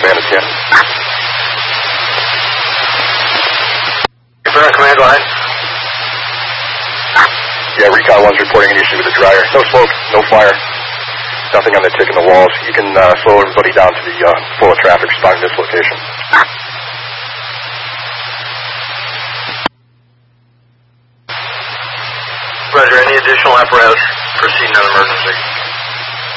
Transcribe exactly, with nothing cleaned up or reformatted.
Command is Canton. Confirm Command, go ahead. Yeah, Recon one's reporting an issue with the dryer. No smoke, no fire. Nothing on the tick in the walls. You can uh, slow everybody down to the uh, flow of traffic responding to this location. Roger, any additional apparatus proceeding on emergency?